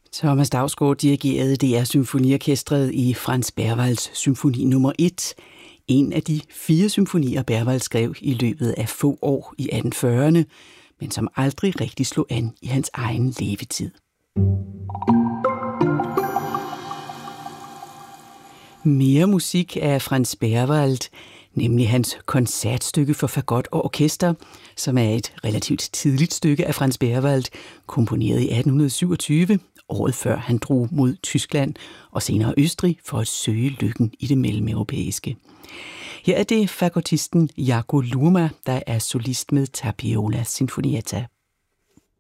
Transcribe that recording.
Thomas Dausgaard dirigerede DR Symfoniorkestret i Franz Berwalds symfoni nummer 1, en af de 4 symfonier, Berwald skrev i løbet af få år i 1840'erne, men som aldrig rigtig slog an i hans egen levetid. Mere musik af Franz Berwald, nemlig hans koncertstykke for fagot og orkester, som er et relativt tidligt stykke af Franz Berwald, komponeret i 1827, året før han drog mod Tyskland og senere Østrig for at søge lykken i det mellemeuropæiske. Her er det fagotisten Jaakko Luoma, der er solist med Tapiola Sinfonietta.